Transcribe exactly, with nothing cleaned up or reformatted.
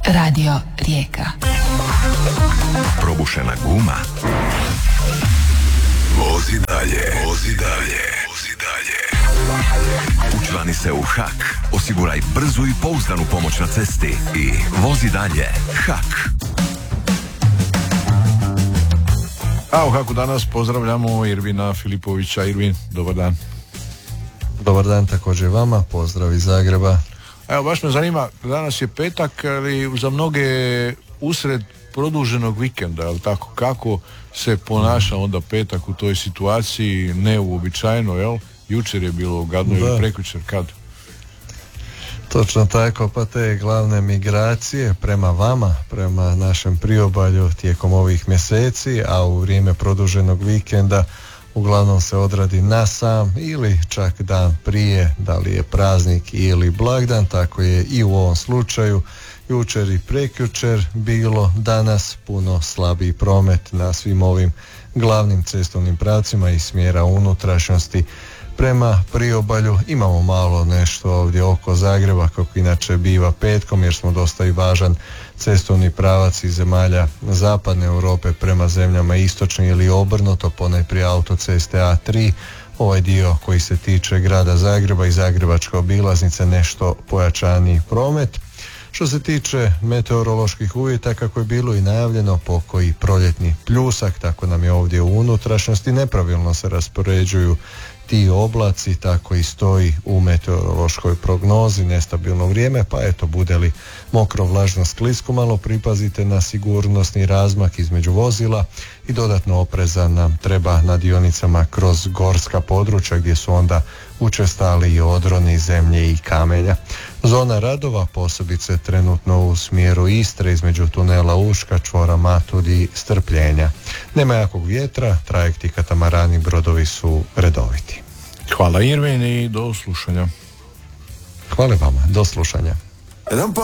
Radio Rijeka. Probušena guma. Vozi dalje, vozi dalje, vozi dalje. Učlani se u Hak. Osiguraj brzu i pouzdanu pomoć na cesti i vozi dalje. Hak. A u Haku danas pozdravljamo Irvina Filipovića. Irvin, dobar dan. Dobar dan također vama, pozdrav iz Zagreba. Evo, baš me zanima, danas je petak, ali za mnoge usred produženog vikenda, jel tako, kako se ponaša onda petak u toj situaciji, neuobičajeno, jel? Jučer je bilo gadno ili prekjučer, kad? Točno tako, pa te glavne migracije prema vama, prema našem priobalju tijekom ovih mjeseci, a u vrijeme produženog vikenda uglavnom se odradi na sam ili čak dan prije, da li je praznik ili blagdan, tako je i u ovom slučaju. Jučer i prekjučer bilo, danas puno slabiji promet na svim ovim glavnim cestovnim pravcima i smjera unutrašnjosti prema priobalju. Imamo malo nešto ovdje oko Zagreba, kako inače biva petkom, jer smo dosta i važan cestovni pravac iz zemalja zapadne Europe prema zemljama istočne ili obrnuto, ponajprije autoceste A tri. Ovaj dio koji se tiče grada Zagreba i zagrebačke obilaznice nešto pojačaniji promet. Što se tiče meteoroloških uvjeta, kako je bilo i najavljeno, pokoji proljetni pljusak, tako nam je ovdje u unutrašnjosti, nepravilno se raspoređuju ti oblaci, tako i stoji u meteorološkoj prognozi, nestabilno vrijeme, pa eto, bude li mokro, vlažno, sklisko, malo pripazite na sigurnosni razmak između vozila i dodatno opreza nam treba na dionicama kroz gorska područja gdje su onda učestali i odroni zemlje i kamenja. Zona radova posebice trenutno u smjeru Istre između tunela Učka, čvora Matud i Strpljenja. Nema jakog vjetra, trajekti katamarani brodovi su redoviti. Hvala Irvin i do slušanja. Hvala vama, do slušanja.